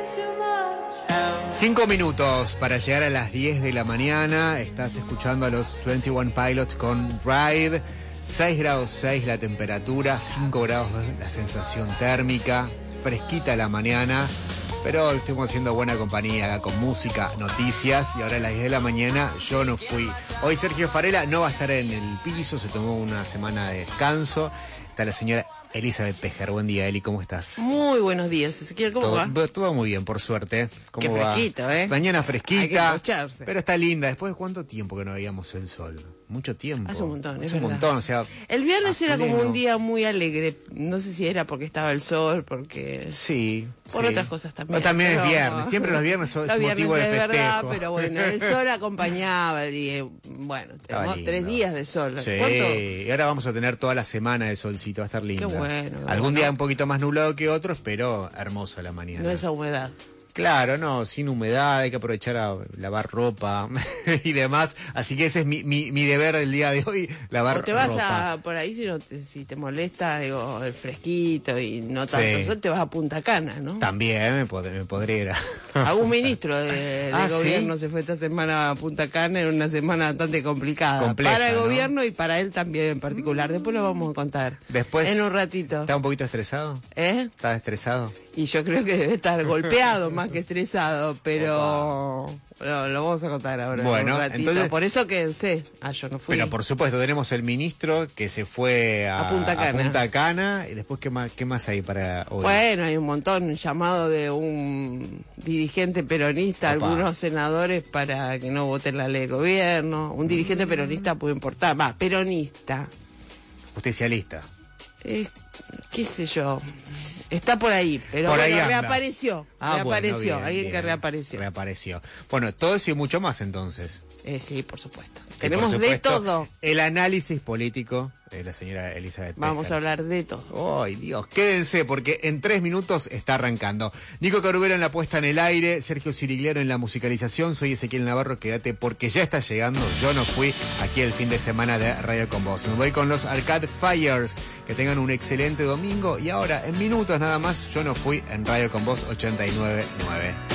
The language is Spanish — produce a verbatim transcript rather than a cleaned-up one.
Cinco minutos para llegar a las diez de la mañana. Estás escuchando a los veintiuno Pilots con Ride. seis grados seis la temperatura, cinco grados la sensación térmica, fresquita la mañana, pero estuvimos haciendo buena compañía acá con música, noticias, y ahora a las diez de la mañana yo no fui. Hoy Sergio Farela no va a estar en el piso, se tomó una semana de descanso. Está la señora Elizabeth Pejer. Buen día, Eli, ¿cómo estás? Muy buenos días, Ezequiel, ¿cómo todo, va? Todo muy bien, por suerte. ¿Cómo Qué va? fresquito, ¿eh? Mañana fresquita, Hay que pocharse. pero está linda. ¿Después de cuánto tiempo que no veíamos el sol? Mucho tiempo. Hace un montón, Hace es un verdad. montón, o sea... El viernes era pleno. como un día muy alegre. No sé si era porque estaba el sol, porque... Sí. Por sí. otras cosas también. No, también pero... es viernes. Siempre los viernes son Los es viernes motivo de es festejo. verdad, pero bueno, el sol acompañaba. Y, eh, bueno, tenemos lindo. tres días de sol. Sí, ¿Cuánto? y ahora vamos a tener toda la semana de solcito, va a estar lindo. Qué bueno, qué Algún bueno. día un poquito más nublado que otros, pero hermoso la mañana. No esa humedad. Claro, no, sin humedad, hay que aprovechar a lavar ropa y demás. Así que ese es mi, mi, mi deber del día de hoy, lavar O te vas ropa. a, por ahí si, no te, si te molesta, digo, el fresquito y no tanto Sí. sol, te vas a Punta Cana, ¿no? También me, pod me podría ir a... Algún ministro de, de Ah, gobierno ¿sí? se fue esta semana a Punta Cana, en una semana bastante complicada. Compleja, para el ¿no? gobierno y para él también en particular. Después lo vamos a contar. Después... En un ratito. ¿Está un poquito estresado? ¿Eh? ¿Está estresado? Y yo creo que debe estar golpeado más que estresado, pero lo, lo vamos a contar ahora. Bueno, en un ratito. entonces- Por eso quédense. Ah, yo no fui. Pero por supuesto, tenemos el ministro que se fue a, A Punta Cana. a Punta Cana. Y después, ¿qué más, qué más hay para hoy? Bueno, hay un montón, un llamado de un dirigente peronista, Opa. algunos senadores para que no voten la ley de gobierno. Un dirigente peronista puede importar, va, peronista. Justicialista. Es, qué sé yo, está por ahí, pero Por bueno, ahí anda. reapareció, Ah, reapareció, bueno, bien, alguien bien. que reapareció. Reapareció. Bueno, todo eso y mucho más entonces. Eh, sí, por supuesto. Y Tenemos por de supuesto, todo. El análisis político de la señora Elizabeth Vamos Pejer. a hablar de todo. Ay, Dios, quédense porque en tres minutos está arrancando. Nico Carubero en la puesta en el aire, Sergio Cirigliano en la musicalización, soy Ezequiel Navarro, quédate porque ya está llegando, yo no fui aquí el fin de semana de Radio con Vos. Me voy con los Arcade Fires, que tengan un excelente domingo y ahora en minutos nada más, yo no fui en Radio con Vos ochenta y nueve punto nueve.